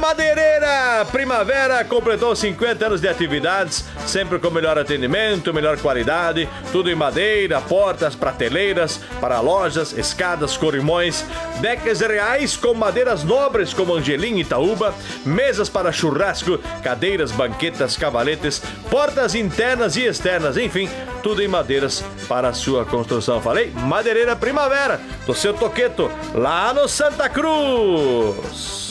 Madeireira Primavera completou 50 anos de atividades, sempre com melhor atendimento, melhor qualidade, tudo em madeira, portas, prateleiras, para lojas, escadas, corrimões, decks reais com madeiras nobres como Angelim e Itaúba, mesas para churrasco, cadeiras, banquetas, cavaletes, portas internas e externas, enfim, tudo em madeiras para a sua construção. Falei, Madeireira Primavera, do seu Toqueto, lá no Santa Cruz.